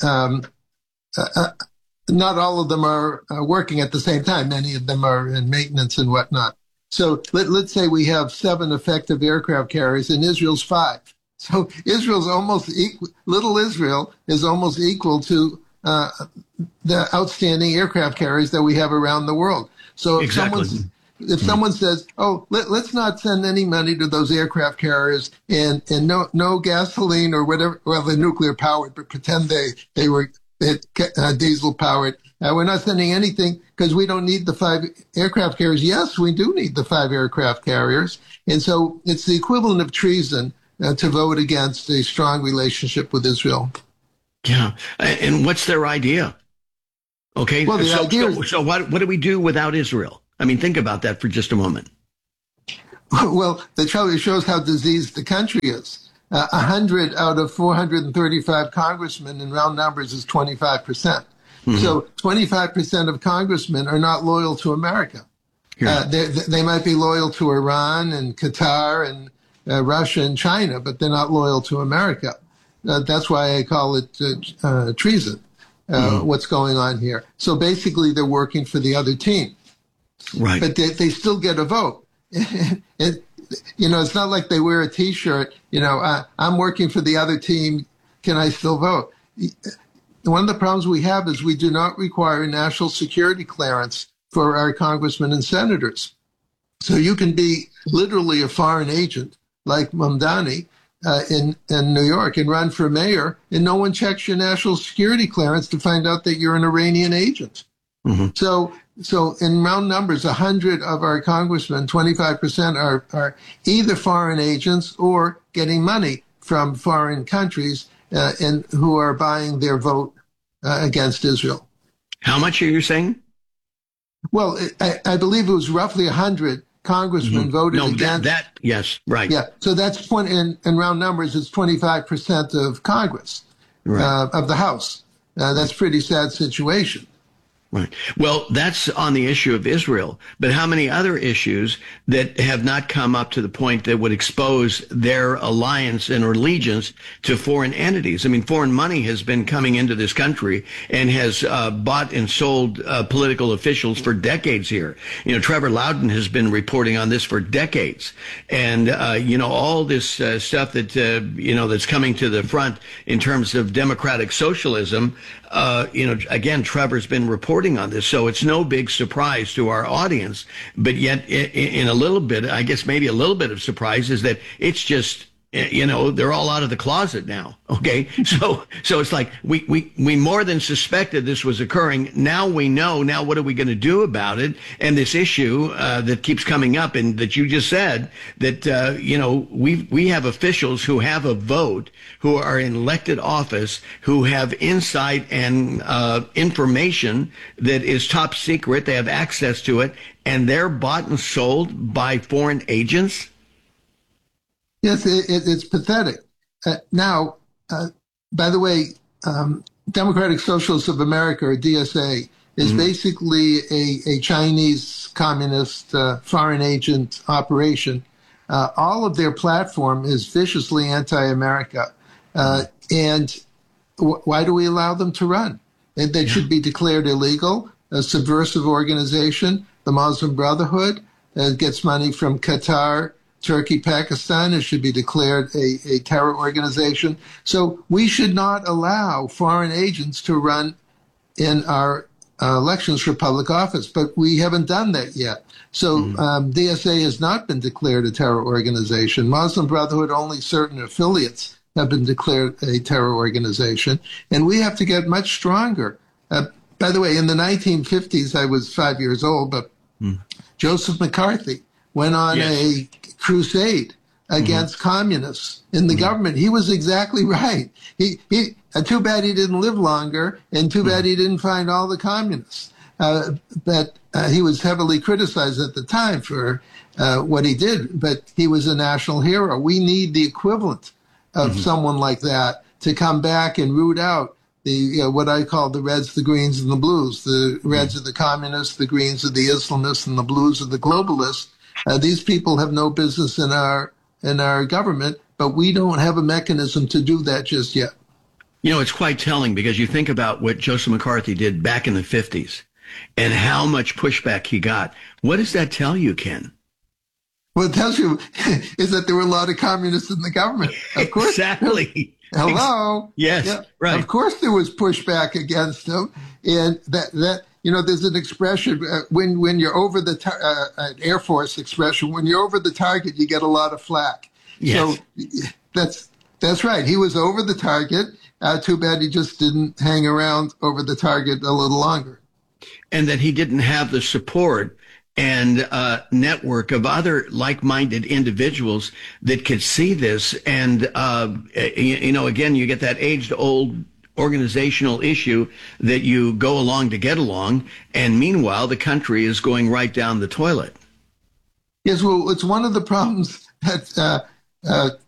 not all of them are working at the same time. Many of them are in maintenance and whatnot. So let's say we have 7 effective aircraft carriers and Israel's 5. So Israel's almost little Israel is almost equal to the outstanding aircraft carriers that we have around the world. So if someone says, "Oh, let's not send any money to those aircraft carriers and no gasoline or whatever," well, they're nuclear powered, but pretend they were diesel powered. We're not sending anything because we don't need the 5 aircraft carriers. Yes, we do need the 5 aircraft carriers, and so it's the equivalent of treason to vote against a strong relationship with Israel. Yeah, and what's their idea? Okay, well, so what do we do without Israel? I mean, think about that for just a moment. Well, the trouble shows how diseased the country is. 100 out of 435 congressmen in round numbers is 25%. Mm-hmm. So 25% of congressmen are not loyal to America. Yeah. They might be loyal to Iran and Qatar and Russia and China, but they're not loyal to America. That's why I call it treason, what's going on here. So basically, they're working for the other team. Right. But they still get a vote. It's not like they wear a T-shirt, I'm working for the other team. Can I still vote? One of the problems we have is we do not require national security clearance for our congressmen and senators. So you can be literally a foreign agent like Mamdani in New York and run for mayor, and no one checks your national security clearance to find out that you're an Iranian agent. Mm-hmm. So in round numbers, 100 of our congressmen, 25% are either foreign agents or getting money from foreign countries and who are buying their vote against Israel. How much are you saying? Well, I believe it was roughly 100 congressmen voted against. Yes, right. Yeah, so that's in round numbers, it's 25% of Congress, right. Of the House. That's a pretty sad situation. Right. Well, that's on the issue of Israel. But how many other issues that have not come up to the point that would expose their alliance and allegiance to foreign entities? I mean, foreign money has been coming into this country and has bought and sold political officials for decades here. Trevor Loudon has been reporting on this for decades. And, all this stuff that, that's coming to the front in terms of democratic socialism, again, Trevor's been reporting on this, so it's no big surprise to our audience. But yet, in a little bit, I guess maybe a little bit of surprise is that it's just, they're all out of the closet now. Okay, so it's like we more than suspected this was occurring. Now we know. Now what are we going to do about it? And this issue that keeps coming up, and that you just said that we have officials who have a vote, who are in elected office, who have insight and information that is top secret. They have access to it, and they're bought and sold by foreign agents. Yes, it's pathetic. Now, by the way, Democratic Socialists of America, or DSA, is basically a Chinese communist foreign agent operation. All of their platform is viciously anti-America. And why do we allow them to run? They should be declared illegal, a subversive organization. The Muslim Brotherhood gets money from Qatar, Turkey, Pakistan. It should be declared a terror organization. So we should not allow foreign agents to run in our elections for public office, but we haven't done that yet. So DSA has not been declared a terror organization. Muslim Brotherhood, only certain affiliates have been declared a terror organization, and we have to get much stronger. By the way, in the 1950s, I was 5 years old, but Joseph McCarthy went on a crusade against communists in the government. He was exactly right. He too bad he didn't live longer, and too bad he didn't find all the communists. But he was heavily criticized at the time for what he did, but he was a national hero. We need the equivalent of someone like that to come back and root out the what I call the reds, the greens, and the blues. The reds are the communists, the greens are the Islamists, and the blues are the globalists. These people have no business in our government, but we don't have a mechanism to do that just yet. It's quite telling, because you think about what Joseph McCarthy did back in the 50s and how much pushback he got. What does that tell you, Ken? What it tells you is that there were a lot of communists in the government. Of course. Exactly. Hello. Yes. Yeah. Right. Of course there was pushback against him. And that there's an expression, when you're over the, an Air Force expression, when you're over the target, you get a lot of flack. Yes. So that's right. He was over the target. Too bad he just didn't hang around over the target a little longer. And that he didn't have the support and network of other like-minded individuals that could see this. And, again, you get that age-old organizational issue that you go along to get along. And meanwhile, the country is going right down the toilet. Yes, well, it's one of the problems that